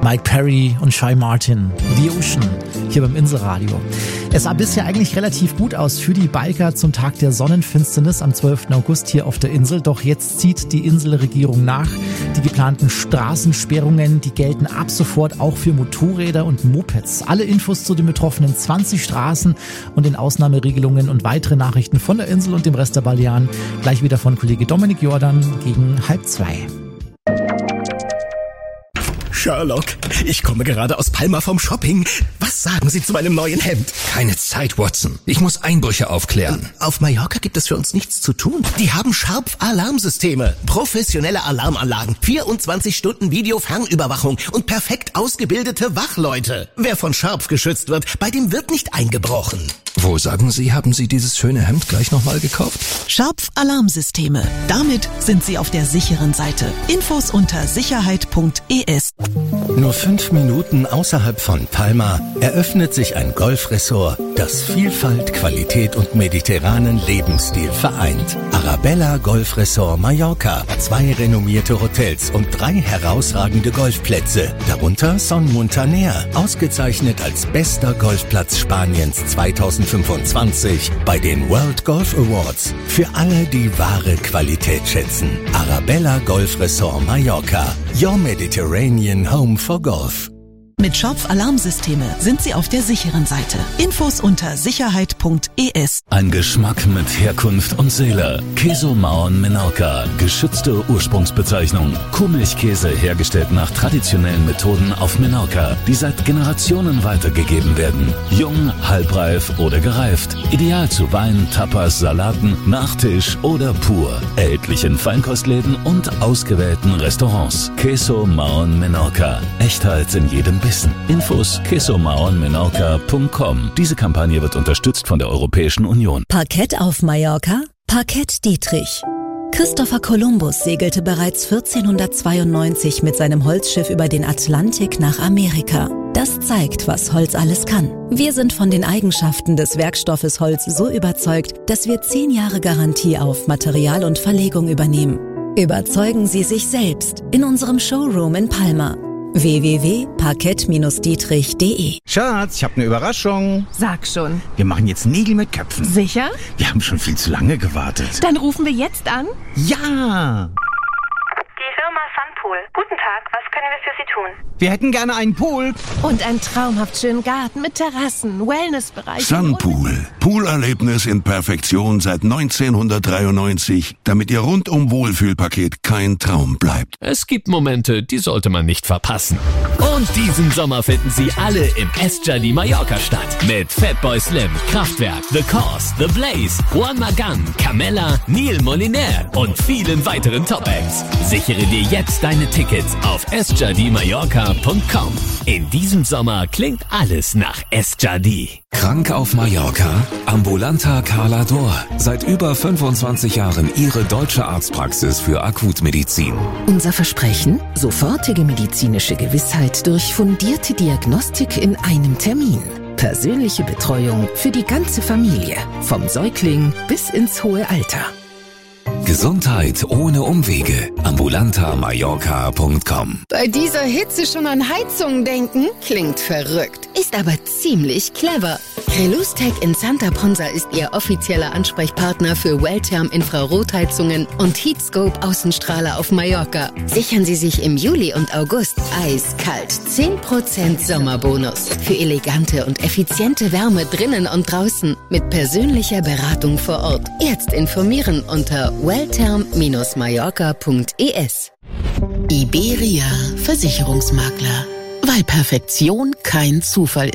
Mike Perry und Shy Martin, The Ocean, hier beim Inselradio. Es sah bisher eigentlich relativ gut aus für die Biker zum Tag der Sonnenfinsternis am 12. August hier auf der Insel. Doch jetzt zieht die Inselregierung nach. Die geplanten Straßensperrungen, die gelten ab sofort auch für Motorräder und Mopeds. Alle Infos zu den betroffenen 20 Straßen und den Ausnahmeregelungen und weitere Nachrichten von der Insel und dem Rest der Balearen gleich wieder von Kollege Dominik Jordan gegen 1:30. Sherlock, ich komme gerade aus Palma vom Shopping. Was sagen Sie zu meinem neuen Hemd? Keine Zeit, Watson. Ich muss Einbrüche aufklären. Auf Mallorca gibt es für uns nichts zu tun. Die haben Sharp-Alarmsysteme, professionelle Alarmanlagen, 24 Stunden Videofernüberwachung und perfekt ausgebildete Wachleute. Wer von Sharp geschützt wird, bei dem wird nicht eingebrochen. Wo, sagen Sie, haben Sie dieses schöne Hemd gleich nochmal gekauft? Sharp-Alarmsysteme. Damit sind Sie auf der sicheren Seite. Infos unter sicherheit.es. Nur 5 Minuten außerhalb von Palma eröffnet sich ein Golfresort, das Vielfalt, Qualität und mediterranen Lebensstil vereint. Arabella Golf Resort Mallorca. 2 renommierte Hotels und 3 herausragende Golfplätze. Darunter Son Muntaner, ausgezeichnet als bester Golfplatz Spaniens 2025 bei den World Golf Awards. Für alle, die wahre Qualität schätzen. Arabella Golf Resort Mallorca. Your Mediterranean Home for Golf. Mit Sharp-Alarmsysteme sind Sie auf der sicheren Seite. Infos unter sicherheit.es. Ein Geschmack mit Herkunft und Seele. Queso Mahon Menorca, geschützte Ursprungsbezeichnung. Kuhmilchkäse hergestellt nach traditionellen Methoden auf Menorca, die seit Generationen weitergegeben werden. Jung, halbreif oder gereift. Ideal zu Wein, Tapas, Salaten, Nachtisch oder pur. Erhältlich in Feinkostläden und ausgewählten Restaurants. Queso Mahon Menorca. Echtheit in jedem Bissen. Infos quesomahonmenorca.com. Diese Kampagne wird unterstützt von der Europäischen Union. Parkett auf Mallorca? Parkett Dietrich. Christopher Columbus segelte bereits 1492 mit seinem Holzschiff über den Atlantik nach Amerika. Das zeigt, was Holz alles kann. Wir sind von den Eigenschaften des Werkstoffes Holz so überzeugt, dass wir 10 Jahre Garantie auf Material und Verlegung übernehmen. Überzeugen Sie sich selbst in unserem Showroom in Palma. www.parkett-dietrich.de. Schatz, ich habe eine Überraschung. Sag schon. Wir machen jetzt Nägel mit Köpfen. Sicher? Wir haben schon viel zu lange gewartet. Dann rufen wir jetzt an. Ja! Die Firma Sunpool. Guten Tag, was können wir für Sie tun? Wir hätten gerne einen Pool. Und einen traumhaft schönen Garten mit Terrassen, Wellnessbereich. Sunpool. Poolerlebnis in Perfektion seit 1993, damit Ihr rundum Wohlfühlpaket kein Traum bleibt. Es gibt Momente, die sollte man nicht verpassen. Und diesen Sommer finden Sie alle im Esjardí Mallorca statt. Mit Fatboy Slim, Kraftwerk, The Cause, The Blaze, Juan Magán, Camella, Neil Moliner und vielen weiteren Top-Acts. Sichere dir jetzt deine Tickets auf esjardimallorca.com. In diesem Sommer klingt alles nach Esjardí. Krank auf Mallorca? Ambulanta Carlador. Seit über 25 Jahren Ihre deutsche Arztpraxis für Akutmedizin. Unser Versprechen? Sofortige medizinische Gewissheit durch fundierte Diagnostik in einem Termin. Persönliche Betreuung für die ganze Familie. Vom Säugling bis ins hohe Alter. Gesundheit ohne Umwege. ambulantamallorca.com. Bei dieser Hitze schon an Heizungen denken? Klingt verrückt. Ist aber ziemlich clever. Relustech in Santa Ponsa ist Ihr offizieller Ansprechpartner für Welltherm Infrarotheizungen und Heatscope Außenstrahler auf Mallorca. Sichern Sie sich im Juli und August eiskalt 10% Sommerbonus für elegante und effiziente Wärme drinnen und draußen mit persönlicher Beratung vor Ort. Jetzt informieren unter welltherm-mallorca.es. Iberia Versicherungsmakler. Weil Perfektion kein Zufall ist.